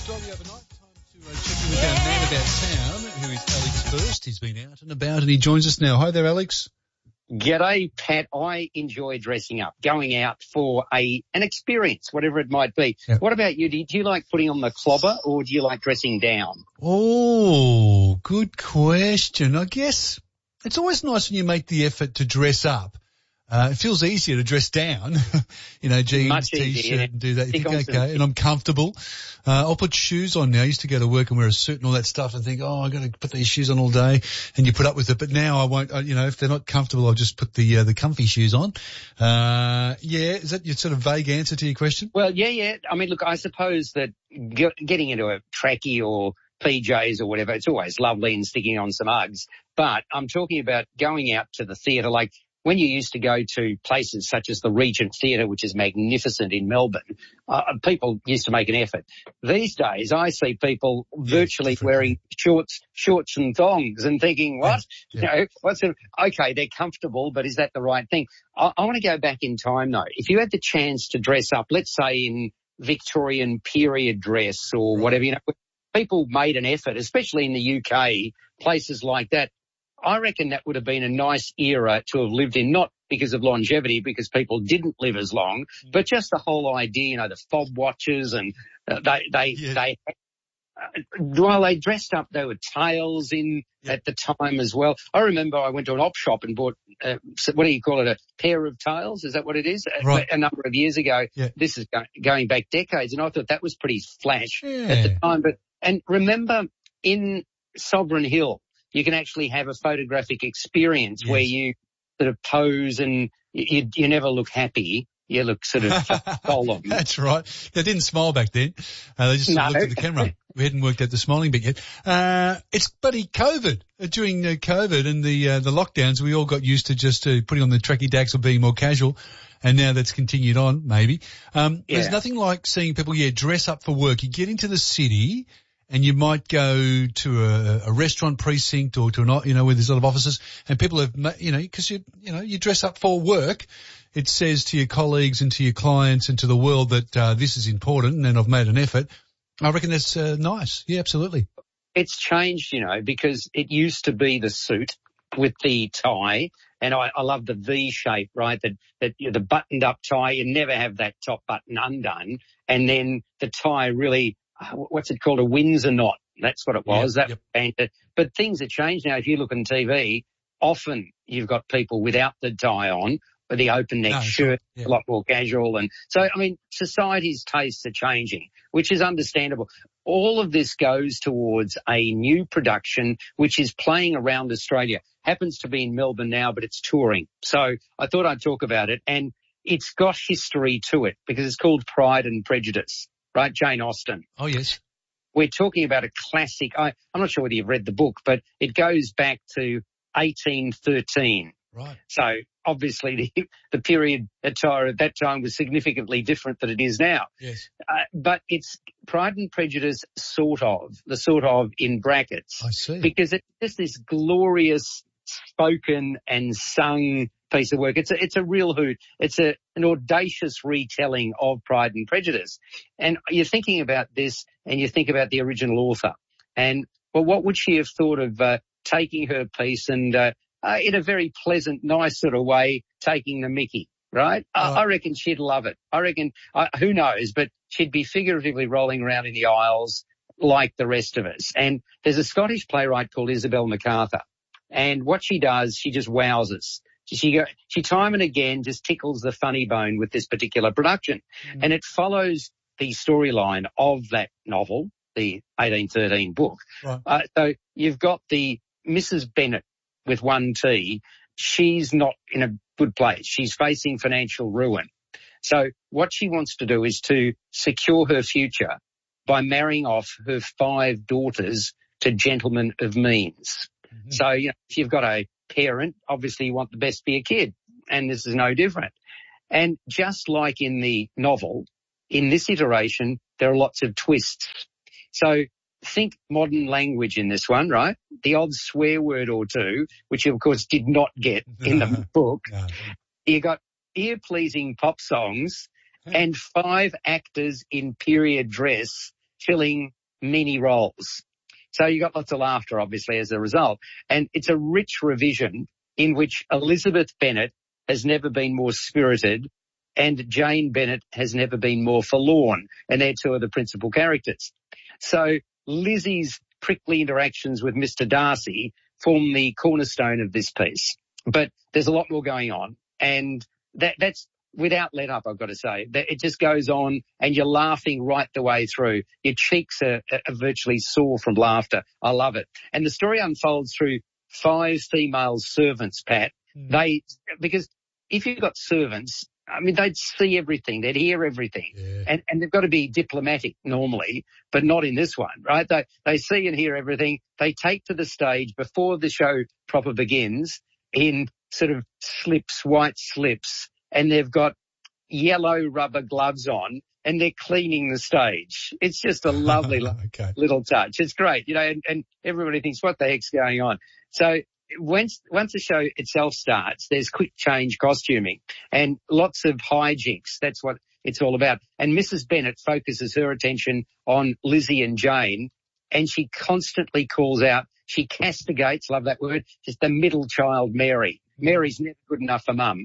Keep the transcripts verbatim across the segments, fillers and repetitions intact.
Dolly overnight. Time to uh, check in with our man about town, who is Alex First. He's been out and about and he joins us now. Hi there, Alex. G'day, Pat. I enjoy dressing up, going out for a an experience, whatever it might be. Yep. What about you? Do, do you like putting on the clobber or do you like dressing down? Oh, good question. I guess it's always nice when you make the effort to dress up. Uh, it feels easier to dress down, you know, jeans, Much T-shirt easier, yeah. and do that. You Stick think, okay, some... and I'm comfortable. Uh, I'll put shoes on now. I used to go to work and wear a suit and all that stuff and think, oh, I've got to put these shoes on all day, and you put up with it. But now I won't, uh, you know, if they're not comfortable, I'll just put the, uh, the comfy shoes on. Uh, yeah, is that your sort of vague answer to your question? Well, yeah, yeah. I mean, look, I suppose that get, getting into a trackie or P Js or whatever, it's always lovely and sticking on some Uggs. But I'm talking about going out to the theatre, like, when you used to go to places such as the Regent Theatre, which is magnificent in Melbourne, uh, people used to make an effort. These days, I see people virtually yeah, wearing shorts, shorts and thongs and thinking, what? Yeah, yeah. You know, what's it? Okay, they're comfortable, but is that the right thing? I, I want to go back in time, though. If you had the chance to dress up, let's say in Victorian period dress or right. whatever, you know, people made an effort, especially in the U K, places like that. I reckon that would have been a nice era to have lived in, not because of longevity, because people didn't live as long, but just the whole idea, you know, the fob watches and uh, they, they, yeah. they, uh, while they dressed up, there were tails in yeah. at the time as well. I remember I went to an op shop and bought, uh, what do you call it, a pair of tails? Is that what it is? Right. A, a number of years ago. Yeah. This is go- going back decades, and I thought that was pretty flash yeah. at the time. But, and remember in Sovereign Hill, you can actually have a photographic experience yes. where you sort of pose and you, you never look happy. You look sort of solemn. That's right. They didn't smile back then. Uh, they just sort of no. looked at the camera. We hadn't worked out the smiling bit yet. Uh, it's bloody COVID. Uh, during uh, COVID and the uh, the lockdowns, we all got used to just uh, putting on the tracky dacks or being more casual. And now that's continued on, maybe. Um, yeah. There's nothing like seeing people, yeah, dress up for work. You get into the city and you might go to a, a restaurant precinct or to an, you know, where there's a lot of offices, and people have, you know, because you, you know, you dress up for work. It says to your colleagues and to your clients and to the world that uh, this is important and I've made an effort. I reckon that's uh, nice. Yeah, absolutely. It's changed, you know, because it used to be the suit with the tie, and I, I love the V shape, right? That that you know, the buttoned up tie, you never have that top button undone, and then the tie really. What's it called? A Windsor knot. That's what it was. Yep, that, yep. and, but things have changed now. If you look on T V, often you've got people without the tie on, with the open neck no, shirt, yeah. a lot more casual. And so, I mean, society's tastes are changing, which is understandable. All of this goes towards a new production, which is playing around Australia. Happens to be in Melbourne now, but it's touring. So I thought I'd talk about it. And it's got history to it because it's called Pride and Prejudice. Right, Jane Austen. Oh, yes. We're talking about a classic. I, I'm not sure whether you've read the book, but it goes back to eighteen thirteen. Right. So obviously the, the period attire at that time was significantly different than it is now. Yes. Uh, but it's Pride and Prejudice sort of, the sort of in brackets. I see. Because it's just this glorious spoken and sung piece of work. It's a, it's a real hoot. It's a, an audacious retelling of Pride and Prejudice. And you're thinking about this and you think about the original author. And, well, what would she have thought of, uh, taking her piece and, uh, uh, in a very pleasant, nice sort of way, taking the mickey, right? Oh. I, I reckon she'd love it. I reckon, uh, who knows, but she'd be figuratively rolling around in the aisles like the rest of us. And there's a Scottish playwright called Isabel MacArthur. And what she does, she just wows us. She go, she time and again just tickles the funny bone with this particular production. Mm. And it follows the storyline of that novel, the eighteen thirteen book. Right. Uh, so you've got the Missus Bennet with one T. She's not in a good place. She's facing financial ruin. So what she wants to do is to secure her future by marrying off her five daughters to gentlemen of means. Mm-hmm. So, you know, if you've got a parent, obviously you want the best for your kid, and this is no different. And just like in the novel, in this iteration, there are lots of twists. So think modern language in this one, right? The odd swear word or two, which you of course did not get in the book. No. You got ear-pleasing pop songs and five actors in period dress filling mini roles. So you got lots of laughter, obviously, as a result. And it's a rich revision in which Elizabeth Bennet has never been more spirited and Jane Bennet has never been more forlorn. And they're two of the principal characters. So Lizzie's prickly interactions with Mister Darcy form the cornerstone of this piece. But there's a lot more going on. And that, that's without let up, I've got to say. It just goes on and you're laughing right the way through. Your cheeks are, are virtually sore from laughter. I love it. And the story unfolds through five female servants, Pat. Mm. They, because if you've got servants, I mean, they'd see everything. They'd hear everything. Yeah. And, and they've got to be diplomatic normally, but not in this one, right? They, they see and hear everything. They take to the stage before the show proper begins in sort of slips, white slips, and they've got yellow rubber gloves on and they're cleaning the stage. It's just a lovely okay. little touch. It's great, you know, and, and everybody thinks, what the heck's going on? So once, once the show itself starts, there's quick change costuming and lots of hijinks. That's what it's all about. And Missus Bennet focuses her attention on Lizzie and Jane, and she constantly calls out, she castigates, love that word, just the middle child, Mary. Mary's never good enough for mum.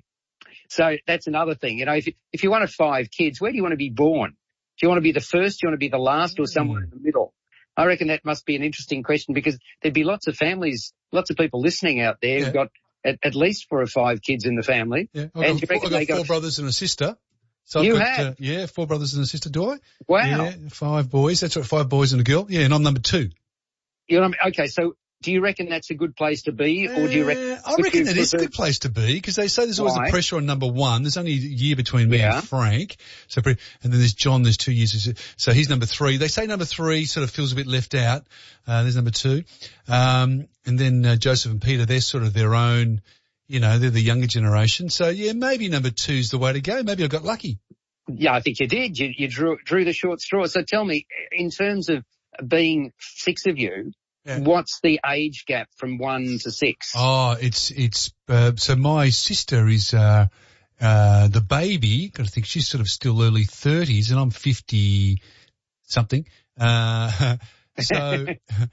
So that's another thing. You know, if you, if you want to have five kids, where do you want to be born? Do you want to be the first? Do you want to be the last, or somewhere mm. in the middle? I reckon that must be an interesting question, because there'd be lots of families, lots of people listening out there yeah. who've got at, at least four or five kids in the family. Yeah, I've and got, four, I've got four got brothers and a sister. So you I've got, have? Uh, yeah, four brothers and a sister, do I? Wow. Yeah, five boys. That's right, five boys and a girl. Yeah, and I'm number two. You know, okay, so do you reckon that's a good place to be, or do you reckon? Uh, I reckon it is a good place to be, because they say there's always Why? the pressure on number one. There's only a year between me yeah. and Frank, so and then there's John. There's two years, so he's number three. They say number three sort of feels a bit left out. Uh, there's number two, um, and then uh, Joseph and Peter. They're sort of their own, you know, they're the younger generation. So yeah, maybe number two's the way to go. Maybe I got lucky. Yeah, I think you did. You, you drew drew the short straw. So tell me, in terms of being six of you. Yeah. What's the age gap from one to six? Oh, it's, it's, uh, so my sister is, uh, uh, the baby. Got to think she's sort of still early thirties and I'm fifty something. Uh, so,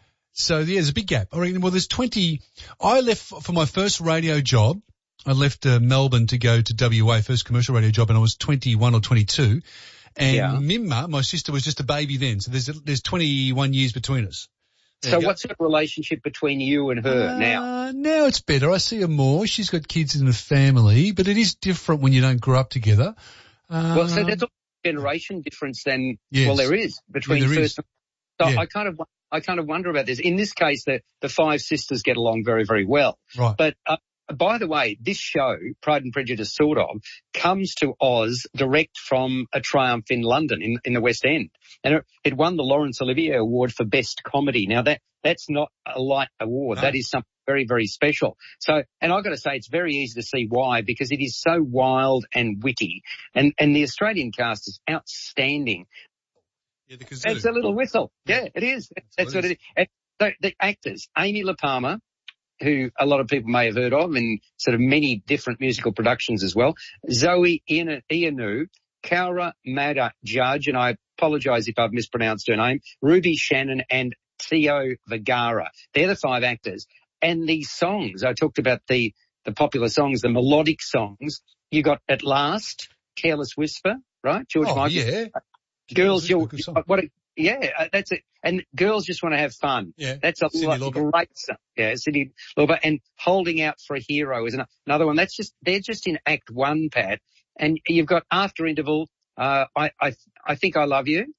so yeah, there's a big gap. I reckon, well, there's twenty. I left for my first radio job. I left uh, Melbourne to go to W A, first commercial radio job, and I was twenty-one or twenty-two. And yeah. Mimma, my sister, was just a baby then. So there's, there's twenty-one years between us. So what's the relationship between you and her uh, now? Now it's better. I see her more. She's got kids in a family, but it is different when you don't grow up together. Um, well, so there's a generation difference then. Yes. Well, there is between yeah, there first. Is. So yeah. I kind of, I kind of wonder about this. In this case, the the five sisters get along very, very well. Right. But uh, by the way, this show, Pride and Prejudice, sort of, comes to Oz direct from a triumph in London, in, in the West End. And it, it won the Laurence Olivier Award for Best Comedy. Now, that that's not a light award. No. That is something very, very special. So, and I've got to say, it's very easy to see why, because it is so wild and witty. And, and the Australian cast is outstanding. Yeah, the kazoo. It's a little whistle. Yeah, it is. That's, that's what, what it is. And so the actors, Amy La Palmer, who a lot of people may have heard of in sort of many different musical productions as well. Zoe Ianu, Kaura Mada Judge, and I apologise if I've mispronounced her name, Ruby Shannon and Theo Vergara. They're the five actors. And these songs, I talked about the, the popular songs, the melodic songs. You got At Last, Careless Whisper, right? George oh, Michael. yeah. Girls, you're, what a, yeah, uh, that's it. And Girls Just Want to Have Fun. Yeah. That's a lot, great song. Yeah, Cyndi Lauper. And Holding Out for a Hero is another one. That's just, they're just in Act One, Pat. And you've got After Interval, uh, I, I, I Think I Love You,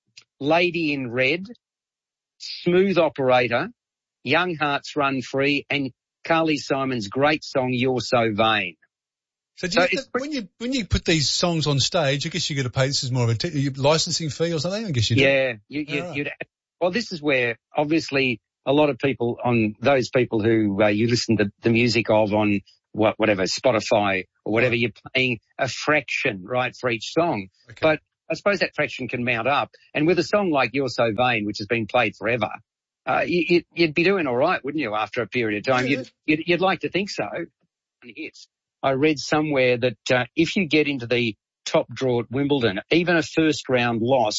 Lady in Red, Smooth Operator, Young Hearts Run Free, and Carly Simon's great song, You're So Vain. So, do you, so when you when you put these songs on stage, I guess you got to pay. This is more of a t- licensing fee or something. I guess you do. Yeah, you, you, right. you'd. Well, this is where obviously a lot of people on those people who uh, you listen to the music of on what whatever Spotify or whatever, right. You're paying a fraction, right, for each song. Okay. But I suppose that fraction can mount up. And with a song like You're So Vain, which has been played forever, uh, you, you'd be doing all right, wouldn't you? After a period of time, yeah. you'd, you'd you'd like to think so. Hits. I read somewhere that uh, if you get into the top draw at Wimbledon, even a first round loss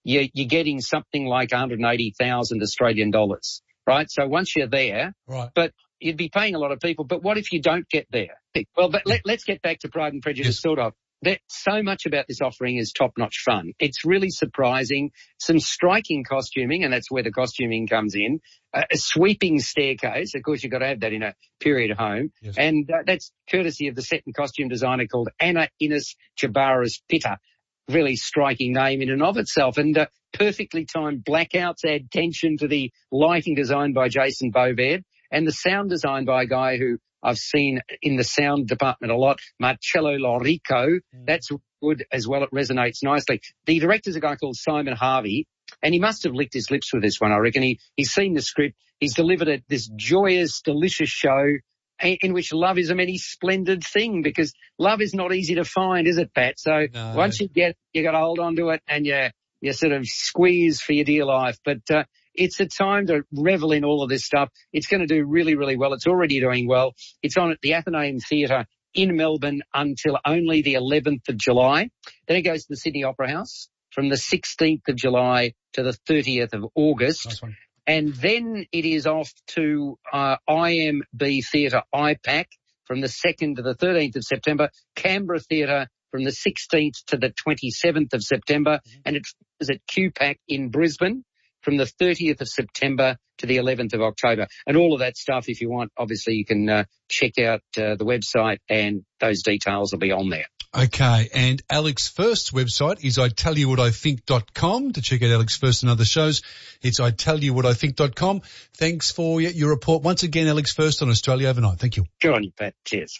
you're, you're getting something like one hundred eighty thousand Australian dollars, right? So once you're there, right. but you'd be paying a lot of people. But what if you don't get there? Well, but let, let's get back to Pride and Prejudice, yes. sort of. That so much about this offering is top-notch fun. It's really surprising. Some striking costuming, and that's where the costuming comes in. Uh, a sweeping staircase. Of course, you've got to have that in a period home. Yes. And uh, that's courtesy of the set and costume designer called Anna Innes Chabaras Pitta. Really striking name in and of itself. And uh, perfectly timed blackouts add tension to the lighting design by Jason Bovaird and the sound design by a guy who I've seen in the sound department a lot, Marcello Lorico. Mm. That's good as well. It resonates nicely. The director's a guy called Simon Harvey, and he must have licked his lips with this one, I reckon. He, he's seen the script. He's delivered a, this joyous, delicious show in, in which love is a many splendid thing, because love is not easy to find, is it, Pat? So no. Once you get, you got to hold on to it, and you, you sort of squeeze for your dear life. But, uh, it's a time to revel in all of this stuff. It's going to do really, really well. It's already doing well. It's on at the Athenaeum Theatre in Melbourne until only the eleventh of July. Then it goes to the Sydney Opera House from the sixteenth of July to the thirtieth of August. Nice one. And then it is off to uh, I M B Theatre I PAC from the second to the thirteenth of September, Canberra Theatre from the sixteenth to the twenty-seventh of September, mm-hmm. and it is at Q PAC in Brisbane from the thirtieth of September to the eleventh of October. And all of that stuff, if you want, obviously you can uh, check out uh, the website, and those details will be on there. Okay, and Alex First's website is I tell you what I think dot com. To check out Alex First and other shows, it's I tell you what I think dot com. Thanks for your report once again, Alex First on Australia Overnight. Thank you. Good on you, Pat. Cheers.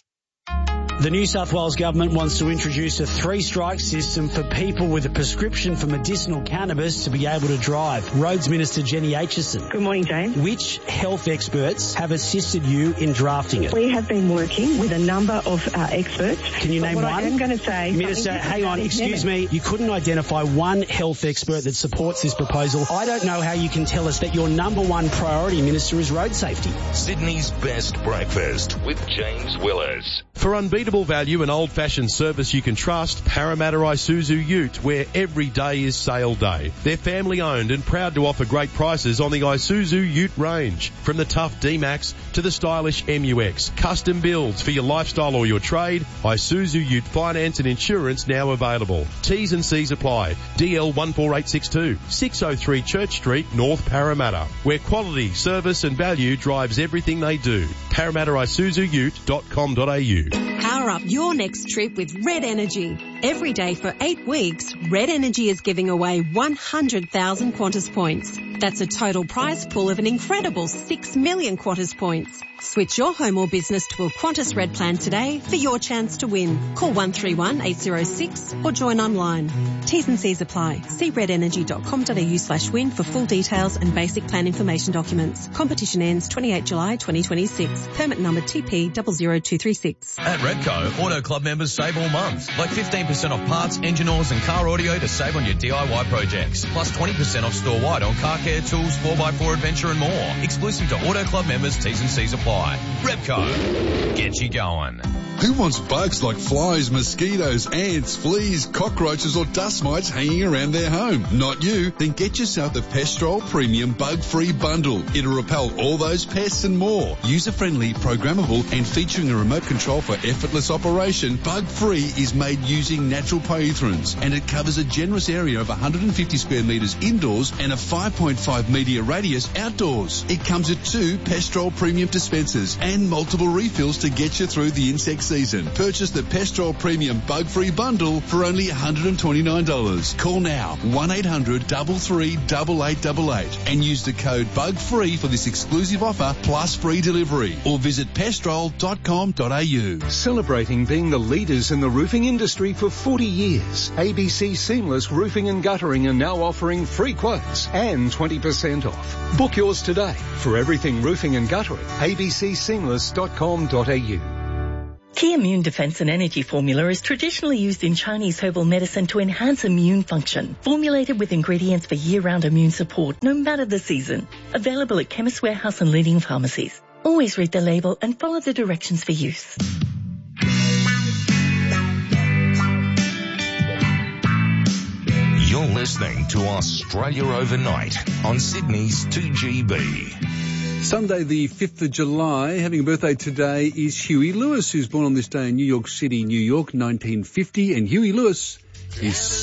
The New South Wales government wants to introduce a three-strike system for people with a prescription for medicinal cannabis to be able to drive. Roads Minister Jenny Aitchison. Good morning, James. Which health experts have assisted you in drafting it? We have been working with a number of uh, experts. Can you name what one? I'm going to say... Minister, hang on, excuse me. You couldn't identify one health expert that supports this proposal. I don't know how you can tell us that your number one priority, Minister, is road safety. Sydney's best breakfast with James Willers. For unbeatable value and old-fashioned service you can trust, Parramatta Isuzu Ute, where every day is sale day. They're family-owned and proud to offer great prices on the Isuzu Ute range. From the tough D-Max to the stylish M U X. Custom builds for your lifestyle or your trade. Isuzu Ute finance and insurance now available. T's and C's apply. D L one four eight six two, six oh three Church Street, North Parramatta, where quality, service and value drives everything they do. Parramatta Isuzu Ute dot com dot a u. Power up your next trip with Red Energy. Every day for eight weeks, Red Energy is giving away one hundred thousand Qantas points. That's a total prize pool of an incredible six million Qantas points. Switch your home or business to a Qantas Red plan today for your chance to win. Call one three one eight zero six or join online. T's and C's apply. See red energy dot com dot a u slash win for full details and basic plan information documents. Competition ends twenty-eighth July twenty twenty-six. Permit number T P zero zero two three six. At Redco, Auto Club members save all month. Like fifteen percent off parts, engine oils and car audio to save on your D I Y projects. Plus twenty percent off store-wide on car care, tools, four by four adventure and more. Exclusive to Auto Club members, T's and C's apply. Repco, get you going. Who wants bugs like flies, mosquitoes, ants, fleas, cockroaches or dust mites hanging around their home? Not you. Then get yourself the Pestrol Premium Bug-Free Bundle. It'll repel all those pests and more. User-friendly, programmable and featuring a remote control for effortless operation, Bug-Free is made using natural pyrethrins, and it covers a generous area of one hundred fifty square metres indoors and a five point five metre radius outdoors. It comes with two Pestrol Premium dispensers and multiple refills to get you through the insect season. Purchase the Pestrol Premium Bug-Free Bundle for only one hundred twenty-nine dollars. Call now, one eight hundred three three eight eight eight eight, and use the code BUGFREE for this exclusive offer plus free delivery, or visit pestrol dot com dot a u. Celebrating being the leaders in the roofing industry for forty years, A B C Seamless Roofing and Guttering are now offering free quotes and twenty percent off. Book yours today for everything roofing and guttering. A B C seamless dot com dot a u. Key Immune Defense and Energy Formula is traditionally used in Chinese herbal medicine to enhance immune function. Formulated with ingredients for year-round immune support, no matter the season. Available at Chemist Warehouse and leading pharmacies. Always read the label and follow the directions for use. You're listening to Australia Overnight on Sydney's two G B. Sunday the fifth of July, having a birthday today is Huey Lewis, who's born on this day in New York City, New York, nineteen fifty. And Huey Lewis is